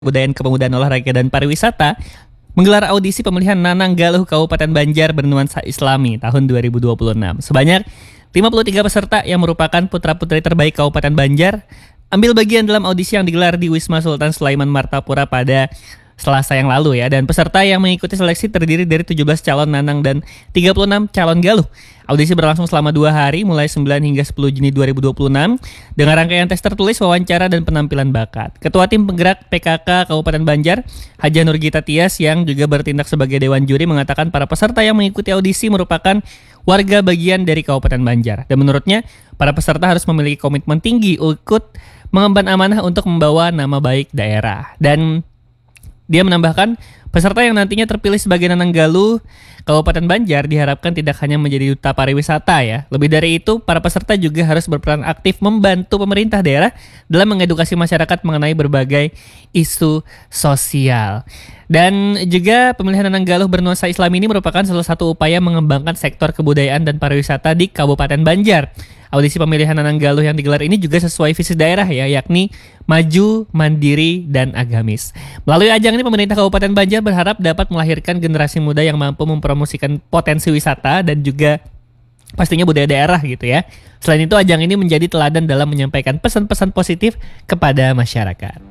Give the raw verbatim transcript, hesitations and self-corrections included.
Kebudayaan Kepemudaan Olahraga dan Pariwisata menggelar audisi pemilihan Nananggaluh Kabupaten Banjar bernuansa Islami tahun dua ribu dua puluh enam. Sebanyak lima puluh tiga peserta yang merupakan putra-putri terbaik Kabupaten Banjar ambil bagian dalam audisi yang digelar di Wisma Sultan Sulaiman Martapura pada Selasa yang lalu ya. Dan peserta yang mengikuti seleksi terdiri dari tujuh belas calon nanang dan tiga puluh enam calon galuh. Audisi berlangsung selama dua hari mulai sembilan hingga sepuluh Juni dua ribu dua puluh enam dengan rangkaian tes tertulis, wawancara, dan penampilan bakat. Ketua Tim Penggerak P K K Kabupaten Banjar, Haja Nurgita Tias yang juga bertindak sebagai Dewan Juri mengatakan para peserta yang mengikuti audisi merupakan warga bagian dari Kabupaten Banjar. Dan menurutnya, para peserta harus memiliki komitmen tinggi ikut mengemban amanah untuk membawa nama baik daerah. Dan dia menambahkan, peserta yang nantinya terpilih sebagai Nananggaluh Kabupaten Banjar diharapkan tidak hanya menjadi duta pariwisata ya. Lebih dari itu, para peserta juga harus berperan aktif membantu pemerintah daerah dalam mengedukasi masyarakat mengenai berbagai isu sosial. Dan juga pemilihan Nananggaluh bernuansa Islam ini merupakan salah satu upaya mengembangkan sektor kebudayaan dan pariwisata di Kabupaten Banjar. Audisi pemilihan Nananggaluh yang digelar ini juga sesuai visi daerah ya, yakni maju, mandiri, dan agamis. Melalui ajang ini pemerintah Kabupaten Banjar berharap dapat melahirkan generasi muda yang mampu mempromosikan potensi wisata dan juga pastinya budaya daerah gitu ya. Selain itu, ajang ini menjadi teladan dalam menyampaikan pesan-pesan positif kepada masyarakat.